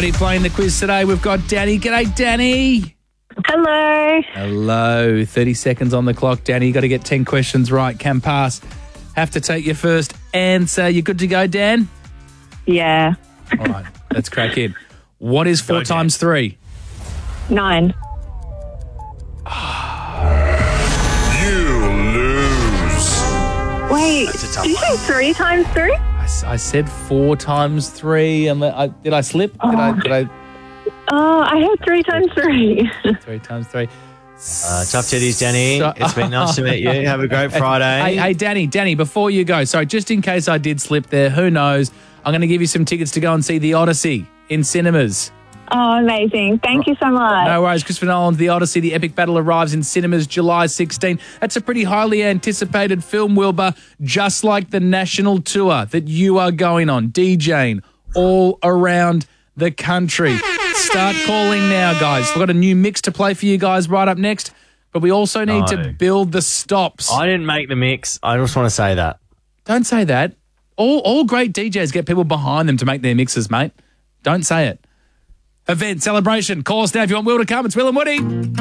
Woody playing the quiz today. We've got Danny. G'day, Danny. Hello. Hello. 30 seconds on the clock, Danny. You got to get 10 questions right. Can pass. Have to take your first answer. You good to go, Dan? Yeah. All right. Let's crack in. What is 4 times 3? 9. You lose. Wait, That's a tough did you say 3 times 3? I said 4 times 3. And did I slip? Did I? Oh, I had 3 times 3. 3 times 3. Tough titties, Danny. It's been nice to meet you. Have a great Friday. Hey, Danny, before you go, sorry, just in case I did slip there, who knows, I'm going to give you some tickets to go and see The Odyssey in cinemas. Oh, amazing. Thank you so much. No worries. Christopher Nolan's The Odyssey, the epic battle, arrives in cinemas July 16. That's a pretty highly anticipated film, Wilbur, just like the national tour that you are going on, DJing all around the country. Start calling now, guys. We've got a new mix to play for you guys right up next, but we also need to build the stops. I didn't make the mix. I just want to say that. Don't say that. All great DJs get people behind them to make their mixes, mate. Don't say it. Event, celebration. Call us now if you want Will to come. It's Will and Woody.